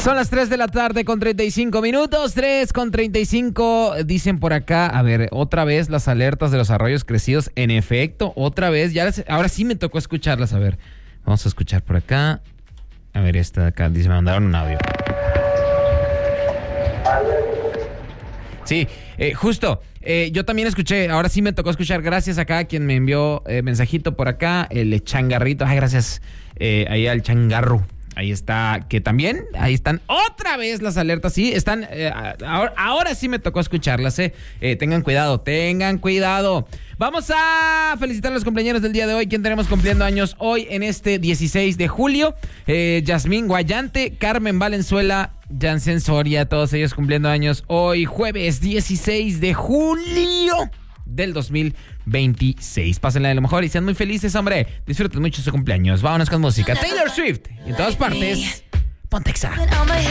Son las 3 de la tarde con 35 minutos, 3 con 35, dicen por acá, a ver, otra vez las alertas de los arroyos crecidos, en efecto, otra vez, ahora sí me tocó escucharlas, a ver, vamos a escuchar por acá, a ver, esta de acá, dice, me mandaron un audio. Sí, justo, yo también escuché, ahora sí me tocó escuchar, gracias acá a quien me envió mensajito por acá, el changarrito, gracias ahí al changarro. Ahí está, que también, ahí están otra vez las alertas, sí, están, ahora sí me tocó escucharlas, tengan cuidado. Vamos a felicitar a los cumpleaños del día de hoy. ¿Quién tenemos cumpliendo años hoy en este 16 de julio? Yasmín Guayante, Carmen Valenzuela, Jansen Soria, todos ellos cumpliendo años hoy, jueves 16 de julio del 2026. Pásenla de lo mejor y sean muy felices, hombre. Disfruten mucho su cumpleaños. Vámonos con música. Taylor Swift. En todas partes, Ponte Exa.